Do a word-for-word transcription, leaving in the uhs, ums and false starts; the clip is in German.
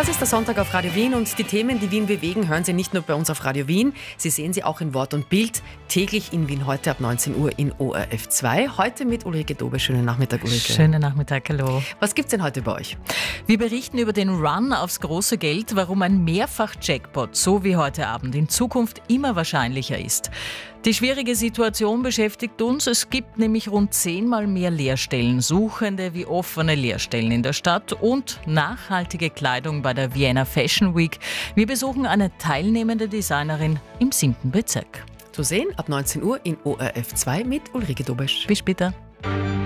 Das ist der Sonntag auf Radio Wien und die Themen, die Wien bewegen, hören Sie nicht nur bei uns auf Radio Wien. Sie sehen sie auch in Wort und Bild täglich in Wien heute ab neunzehn Uhr in O R F zwei. Heute mit Ulrike Dobe. Schönen Nachmittag, Ulrike. Schönen Nachmittag, hallo. Was gibt's denn heute bei euch? Wir berichten über den Run aufs große Geld, warum ein Mehrfach-Jackpot, so wie heute Abend, in Zukunft immer wahrscheinlicher ist. Die schwierige Situation beschäftigt uns. Es gibt nämlich rund zehnmal mehr Lehrstellen, Suchende wie offene Lehrstellen in der Stadt und nachhaltige Kleidung bei der Vienna Fashion Week. Wir besuchen eine teilnehmende Designerin im siebten Bezirk. Zu sehen ab neunzehn Uhr in O R F zwei mit Ulrike Dobesch. Bis später.